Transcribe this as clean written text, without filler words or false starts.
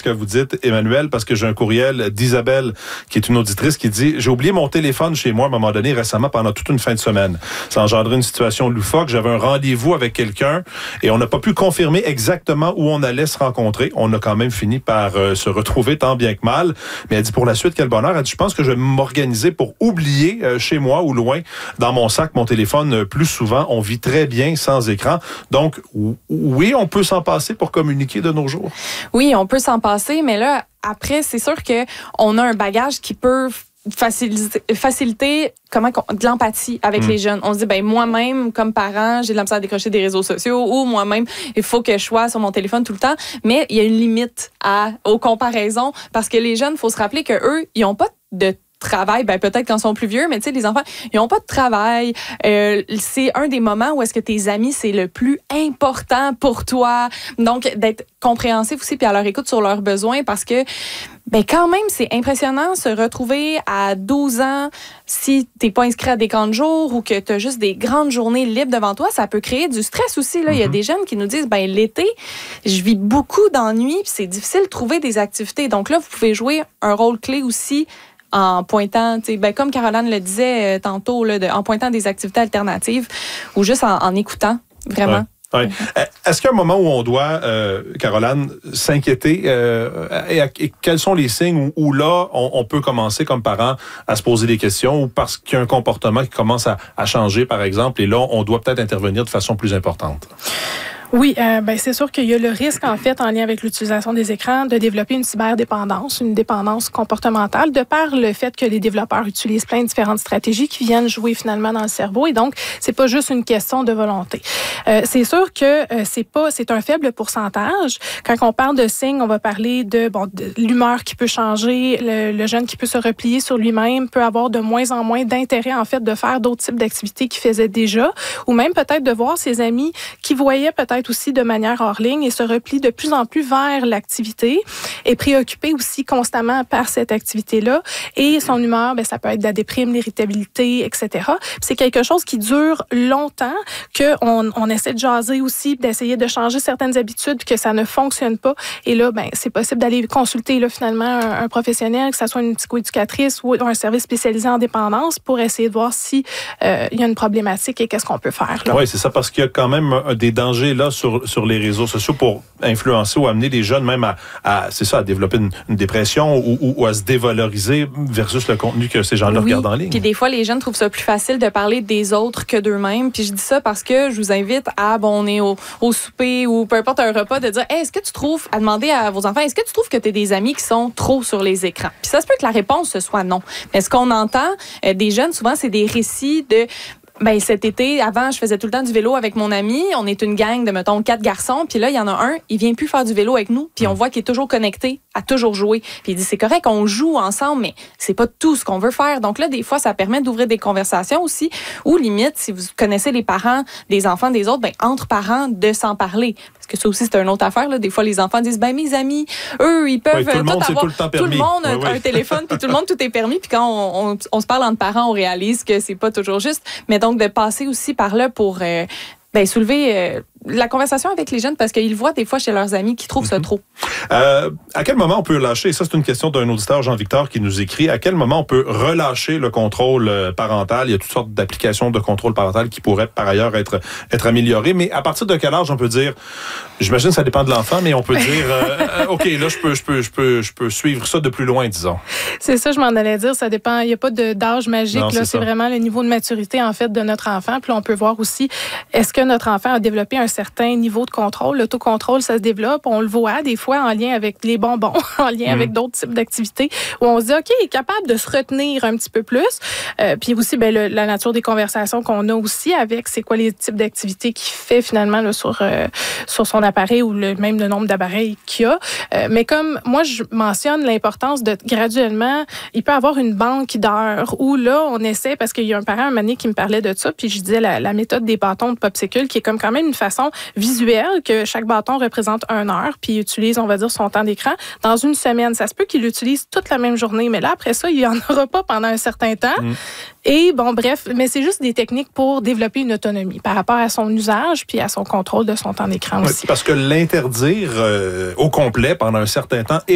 que vous dites, Emmanuel, parce que j'ai un courriel d'Isabelle, qui est une auditrice, qui dit « J'ai oublié mon téléphone chez moi à un moment donné récemment pendant toute une fin de semaine. Ça a engendré une situation loufoque. J'avais un rendez-vous avec quelqu'un et on n'a pas pu confirmer exactement où on allait se rencontrer. On a quand même fini par se retrouver tant bien que mal. Mais elle dit pour la suite, quel bonheur. Elle dit, je pense que je vais m'organiser pour oublier chez moi ou loin dans mon sac mon téléphone plus souvent. On vit très bien sans écran. Donc, oui, on peut s'en passer pour communiquer de nos jours. Oui, on peut s'en passer, mais là, après, c'est sûr qu'on a un bagage qui peut faciliter de l'empathie avec les jeunes. On se dit, moi-même, comme parent, j'ai de la misère à décrocher des réseaux sociaux ou moi-même, il faut que je sois sur mon téléphone tout le temps. Mais il y a une limite aux comparaisons parce que les jeunes, il faut se rappeler qu'eux, ils n'ont pas de travail, peut-être quand ils sont plus vieux, mais tu sais, les enfants, ils n'ont pas de travail. C'est un des moments où est-ce que tes amis, c'est le plus important pour toi. Donc, d'être compréhensif aussi, puis à leur écoute sur leurs besoins, parce que quand même, c'est impressionnant se retrouver à 12 ans, si t'es pas inscrit à des camps de jour ou que t'as juste des grandes journées libres devant toi, ça peut créer du stress aussi. Là. Il y a des jeunes qui nous disent, l'été, je vis beaucoup d'ennuis, puis c'est difficile de trouver des activités. Donc là, vous pouvez jouer un rôle clé aussi en pointant, comme Caroline le disait tantôt, là, en pointant des activités alternatives ou juste en écoutant, vraiment. Ouais. Est-ce qu'il y a un moment où on doit, Caroline, s'inquiéter et quels sont les signes où là, on peut commencer comme parent à se poser des questions ou parce qu'il y a un comportement qui commence à changer, par exemple, et là, on doit peut-être intervenir de façon plus importante? Oui, c'est sûr qu'il y a le risque, en fait, en lien avec l'utilisation des écrans, de développer une cyberdépendance, une dépendance comportementale, de par le fait que les développeurs utilisent plein de différentes stratégies qui viennent jouer finalement dans le cerveau. Et donc, c'est pas juste une question de volonté. C'est sûr que c'est un faible pourcentage. Quand on parle de signes, on va parler de l'humeur qui peut changer, le jeune qui peut se replier sur lui-même, peut avoir de moins en moins d'intérêt, en fait, de faire d'autres types d'activités qu'il faisait déjà, ou même peut-être de voir ses amis qui voyaient peut-être aussi de manière hors ligne et se replie de plus en plus vers l'activité et préoccupé aussi constamment par cette activité-là. Et son humeur, ça peut être de la déprime, l'irritabilité, etc. Puis c'est quelque chose qui dure longtemps, qu'on essaie de jaser aussi, d'essayer de changer certaines habitudes, puis que ça ne fonctionne pas. Et là, c'est possible d'aller consulter là, finalement un professionnel, que ce soit une psychoéducatrice ou un service spécialisé en dépendance pour essayer de voir si il y a une problématique et qu'est-ce qu'on peut faire. Oui, c'est ça, parce qu'il y a quand même des dangers là sur les réseaux sociaux pour influencer ou amener les jeunes même à développer une dépression ou à se dévaloriser versus le contenu que ces gens-là regardent en ligne. Puis des fois, les jeunes trouvent ça plus facile de parler des autres que d'eux-mêmes. Puis je dis ça parce que je vous invite on est au souper ou peu importe un repas, de dire est-ce que tu trouves, à demander à vos enfants, est-ce que tu trouves que tu as des amis qui sont trop sur les écrans? Puis ça se peut que la réponse ce soit non. Mais ce qu'on entend des jeunes, souvent, c'est des récits de cet été, avant, je faisais tout le temps du vélo avec mon ami. On est une gang de, mettons, 4 garçons. Puis là, il y en a un, il vient plus faire du vélo avec nous. Puis on voit qu'il est toujours connecté, à toujours jouer. Puis il dit, c'est correct, on joue ensemble, mais c'est pas tout ce qu'on veut faire. Donc là, des fois, ça permet d'ouvrir des conversations aussi. Ou limite, si vous connaissez les parents des enfants des autres, entre parents, de s'en parler. Parce que ça aussi, c'est une autre affaire. Là. Des fois, les enfants disent, mes amis, eux, ils peuvent tout avoir... Tout le monde a un téléphone, puis tout le monde, tout est permis. Puis quand on se parle entre parents, on réalise que c'est pas toujours juste. Mais donc, de passer aussi par là pour soulever la conversation avec les jeunes parce qu'ils voient des fois chez leurs amis qui trouvent ça trop. À quel moment on peut lâcher, ça c'est une question d'un auditeur, Jean-Victor, qui nous écrit, à quel moment on peut relâcher le contrôle parental? Il y a toutes sortes d'applications de contrôle parental qui pourraient par ailleurs être améliorées, mais à partir de quel âge on peut dire, j'imagine que ça dépend de l'enfant, mais on peut dire, OK, là je peux suivre ça de plus loin, disons. C'est ça, je m'en allais dire, ça dépend, il n'y a pas d'âge magique, non, là, c'est vraiment le niveau de maturité en fait de notre enfant, puis là, on peut voir aussi, est-ce que notre enfant a développé un certain niveau de contrôle? L'autocontrôle, ça se développe, on le voit des fois en lien avec les bonbons, en lien avec d'autres types d'activités, où on se dit, OK, il est capable de se retenir un petit peu plus. Puis aussi, la nature des conversations qu'on a aussi avec, c'est quoi les types d'activités qu'il fait finalement là, sur son appareil ou même le nombre d'appareils qu'il a. Mais comme moi, je mentionne l'importance de graduellement, il peut avoir une banque d'heures où là, on essaie, parce qu'il y a un parent un moment donné qui me parlait de ça, puis je disais la méthode des bâtons de popsicle, qui est comme quand même une façon visuelle que chaque bâton représente 1 heure, puis il utilise, on va dire, son temps d'écran dans une semaine. Ça se peut qu'il l'utilise toute la même journée, mais là, après ça, il n'y en aura pas pendant un certain temps. Et bon, bref, mais c'est juste des techniques pour développer une autonomie par rapport à son usage puis à son contrôle de son temps d'écran aussi. Parce que l'interdire au complet pendant un certain temps